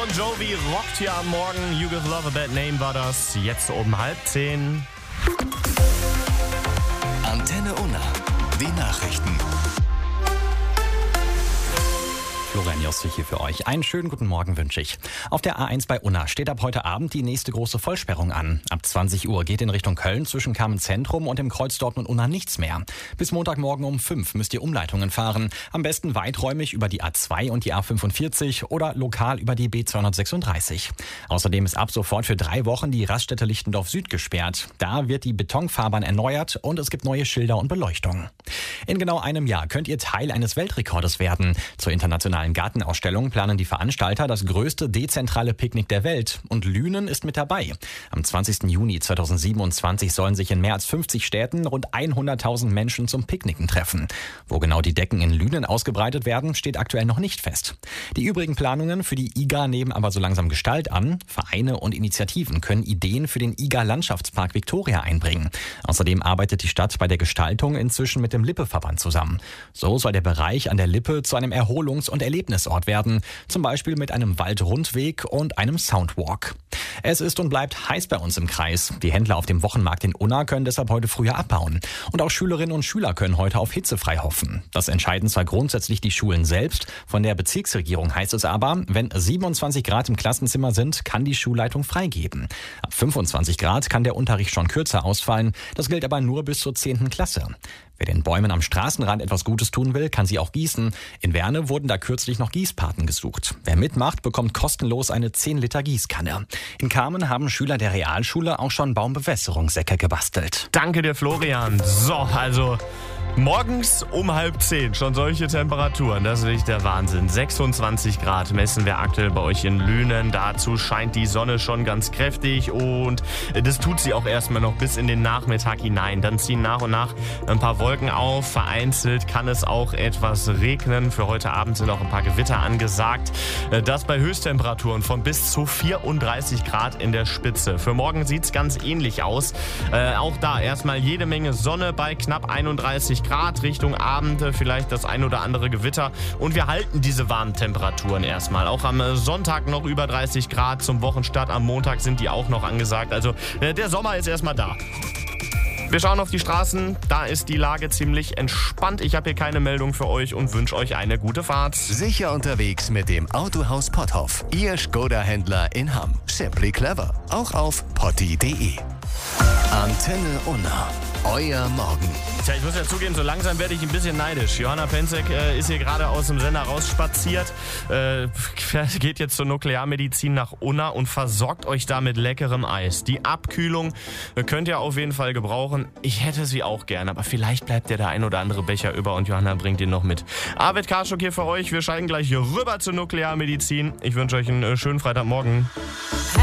Bon Jovi rockt hier am Morgen. You Give Love a Bad Name war das. Jetzt um 9:30. Antenne Unna. Die Nachrichten. Florian Josse hier für euch. Einen schönen guten Morgen wünsche ich. Auf der A1 bei Unna steht ab heute Abend die nächste große Vollsperrung an. Ab 20 Uhr geht in Richtung Köln zwischen Kamenz-Zentrum und dem Kreuz Dortmund-Unna nichts mehr. Bis Montagmorgen um 5 müsst ihr Umleitungen fahren. Am besten weiträumig über die A2 und die A45 oder lokal über die B236. Außerdem ist ab sofort für 3 Wochen die Raststätte Lichtendorf Süd gesperrt. Da wird die Betonfahrbahn erneuert und es gibt neue Schilder und Beleuchtung. In genau einem Jahr könnt ihr Teil eines Weltrekordes werden. Zur internationalen Gartenausstellung planen die Veranstalter das größte dezentrale Picknick der Welt und Lünen ist mit dabei. Am 20. Juni 2027 sollen sich in mehr als 50 Städten rund 100.000 Menschen zum Picknicken treffen. Wo genau die Decken in Lünen ausgebreitet werden, steht aktuell noch nicht fest. Die übrigen Planungen für die IGA nehmen aber so langsam Gestalt an. Vereine und Initiativen können Ideen für den IGA-Landschaftspark Victoria einbringen. Außerdem arbeitet die Stadt bei der Gestaltung inzwischen mit dem Lippe-Verband zusammen. So soll der Bereich an der Lippe zu einem Erholungs- und Erlebnisort werden, zum Beispiel mit einem Waldrundweg und einem Soundwalk. Es ist und bleibt heiß bei uns im Kreis. Die Händler auf dem Wochenmarkt in Unna können deshalb heute früher abbauen. Und auch Schülerinnen und Schüler können heute auf hitzefrei hoffen. Das entscheiden zwar grundsätzlich die Schulen selbst. Von der Bezirksregierung heißt es aber, wenn 27 Grad im Klassenzimmer sind, kann die Schulleitung freigeben. Ab 25 Grad kann der Unterricht schon kürzer ausfallen. Das gilt aber nur bis zur 10. Klasse. Wer den Bäumen am Straßenrand etwas Gutes tun will, kann sie auch gießen. In Werne wurden da kürzlich noch Gießpaten gesucht. Wer mitmacht, bekommt kostenlos eine 10 Liter Gießkanne. In Kamen haben Schüler der Realschule auch schon Baumbewässerungssäcke gebastelt. Danke dir, Florian. So, also morgens um 9:30 schon solche Temperaturen. Das ist wirklich der Wahnsinn. 26 Grad messen wir aktuell bei euch in Lünen. Dazu scheint die Sonne schon ganz kräftig und das tut sie auch erstmal noch bis in den Nachmittag hinein. Dann ziehen nach und nach ein paar Wolken auf. Vereinzelt kann es auch etwas regnen. Für heute Abend sind auch ein paar Gewitter angesagt. Das bei Höchsttemperaturen von bis zu 34 Grad in der Spitze. Für morgen sieht es ganz ähnlich aus. Auch da erstmal jede Menge Sonne bei knapp 31 Grad. Richtung Abend vielleicht das ein oder andere Gewitter. Und wir halten diese warmen Temperaturen erstmal. Auch am Sonntag noch über 30 Grad. Zum Wochenstart am Montag sind die auch noch angesagt. Also der Sommer ist erstmal da. Wir schauen auf die Straßen, da ist die Lage ziemlich entspannt. Ich habe hier keine Meldung für euch und wünsche euch eine gute Fahrt. Sicher unterwegs mit dem Autohaus Potthoff. Ihr Skoda-Händler in Hamm. Simply clever. Auch auf potti.de. Antenne Unna. Euer Morgen. Tja, ich muss ja zugeben, so langsam werde ich ein bisschen neidisch. Johanna Penzek ist hier gerade aus dem Sender rausspaziert, geht jetzt zur Nuklearmedizin nach Unna und versorgt euch da mit leckerem Eis. Die Abkühlung könnt ihr auf jeden Fall gebrauchen. Ich hätte sie auch gern, aber vielleicht bleibt ja der ein oder andere Becher über und Johanna bringt ihn noch mit. Arvid Karschuk hier für euch. Wir schalten gleich rüber zur Nuklearmedizin. Ich wünsche euch einen schönen Freitagmorgen.